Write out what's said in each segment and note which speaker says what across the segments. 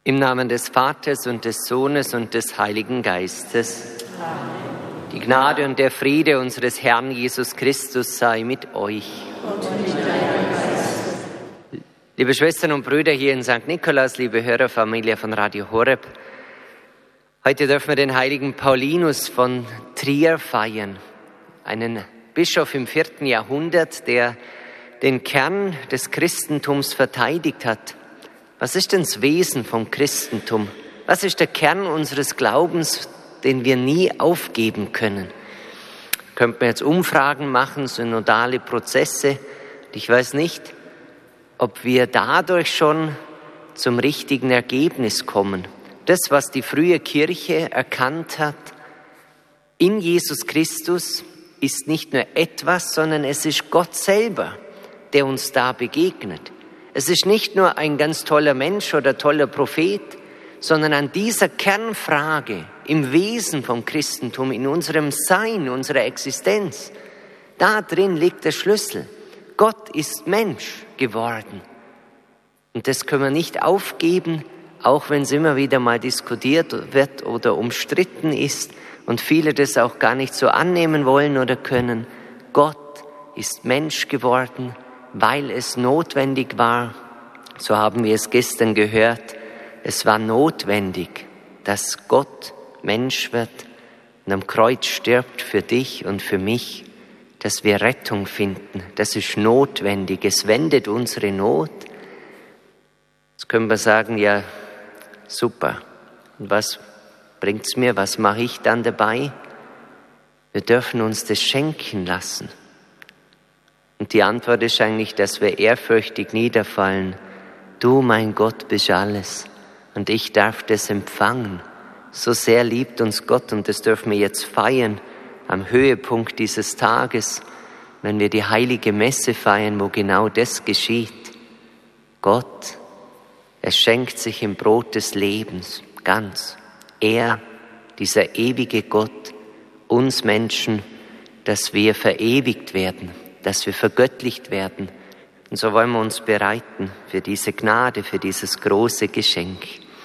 Speaker 1: Im Namen des Vaters und des Sohnes und des Heiligen Geistes. Amen. Die Gnade und der Friede unseres Herrn Jesus Christus sei mit euch. Und mit deinem Geist. Liebe Schwestern und Brüder hier in St. Nikolaus, liebe Hörerfamilie von Radio Horeb, heute dürfen wir den heiligen Paulinus von Trier feiern, einen Bischof im 4. Jahrhundert, der den Kern des Christentums verteidigt hat. Was ist denn das Wesen vom Christentum? Was ist der Kern unseres Glaubens, den wir nie aufgeben können? Könnte man jetzt Umfragen machen, synodale Prozesse. Ich weiß nicht, ob wir dadurch schon zum richtigen Ergebnis kommen. Das, was die frühe Kirche erkannt hat, in Jesus Christus ist nicht nur etwas, sondern es ist Gott selber, der uns da begegnet. Es ist nicht nur ein ganz toller Mensch oder toller Prophet, sondern an dieser Kernfrage im Wesen vom Christentum, in unserem Sein, unserer Existenz, da drin liegt der Schlüssel. Gott ist Mensch geworden. Und das können wir nicht aufgeben, auch wenn es immer wieder mal diskutiert wird oder umstritten ist und viele das auch gar nicht so annehmen wollen oder können. Gott ist Mensch geworden, weil es notwendig war, so haben wir es gestern gehört, es war notwendig, dass Gott Mensch wird und am Kreuz stirbt für dich und für mich, dass wir Rettung finden. Das ist notwendig, es wendet unsere Not. Jetzt können wir sagen, ja, super, und was bringt's mir, was mache ich dann dabei? Wir dürfen uns das schenken lassen. Und die Antwort ist eigentlich, dass wir ehrfürchtig niederfallen. Du, mein Gott, bist alles und ich darf das empfangen. So sehr liebt uns Gott und das dürfen wir jetzt feiern am Höhepunkt dieses Tages, wenn wir die heilige Messe feiern, wo genau das geschieht. Gott, er schenkt sich im Brot des Lebens ganz. Er, dieser ewige Gott, uns Menschen, dass wir verewigt werden, dass wir vergöttlicht werden. Und so wollen wir uns bereiten für diese Gnade, für dieses große Geschenk.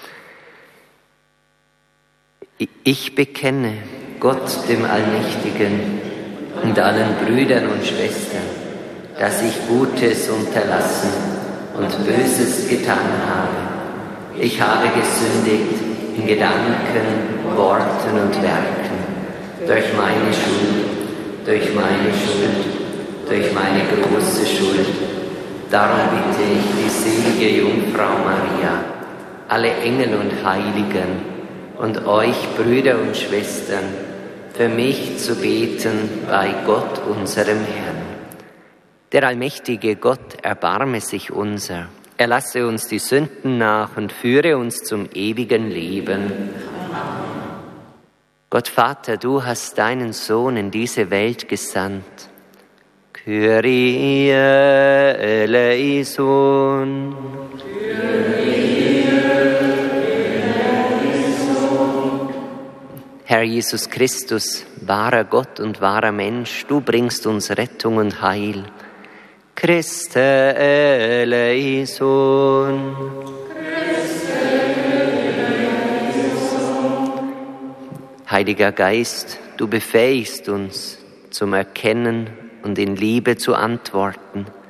Speaker 1: Ich bekenne Gott, dem Allmächtigen, und allen Brüdern und Schwestern, dass ich Gutes unterlassen und Böses getan habe. Ich habe gesündigt in Gedanken, Worten und Werken, durch meine Schuld, durch meine große Schuld. Darum bitte ich die selige Jungfrau Maria, alle Engel und Heiligen und euch, Brüder und Schwestern, für mich zu beten bei Gott, unserem Herrn. Der allmächtige Gott erbarme sich unser. Er lasse uns die Sünden nach und führe uns zum ewigen Leben. Gott Vater, du hast deinen Sohn in diese Welt gesandt. Kyrie eleison. Herr Jesus Christus, wahrer Gott und wahrer Mensch, du bringst uns Rettung und Heil. Christe eleison. Heiliger Geist, du befähigst uns zum Erkennen und in Liebe zu antworten.